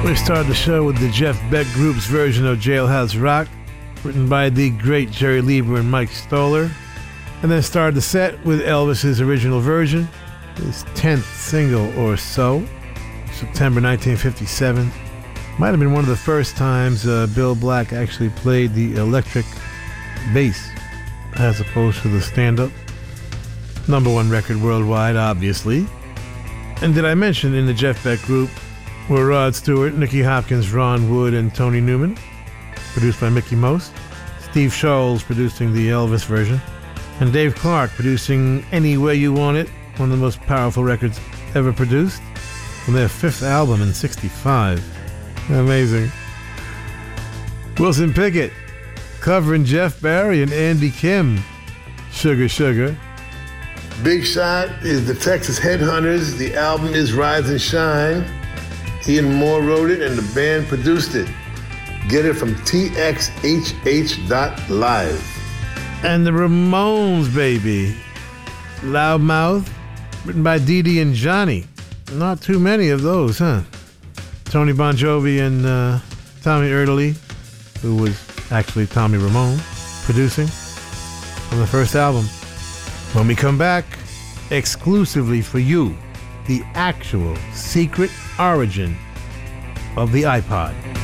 We start the show with the Jeff Beck Group's version of Jailhouse Rock, written by the great Jerry Lieber and Mike Stoller, and then started the set with Elvis's original version, his 10th single or so, September 1957. Might have been one of the first times Bill Black actually played the electric bass as opposed to the stand-up. #1 record worldwide, obviously. And did I mention in the Jeff Beck Group were Rod Stewart, Nicky Hopkins, Ron Wood, and Tony Newman, produced by Mickey Most, Steve Scholes producing the Elvis version, and Dave Clark producing Any Way You Want It, one of the most powerful records ever produced, from their 5th album in '65. Amazing. Wilson Pickett covering Jeff Barry and Andy Kim, Sugar Sugar. Big Shot is the Texas Headhunters. The album is Rise and Shine. Ian Moore wrote it and the band produced it. Get it from txhh.live. And the Ramones, baby. Loudmouth, written by Dee Dee and Johnny. Not too many of those, huh? Tony Bon Jovi and Tommy Erdelyi, who was actually Tommy Ramone, producing on the first album. When we come back, exclusively for you, the actual secret origin of the iPod.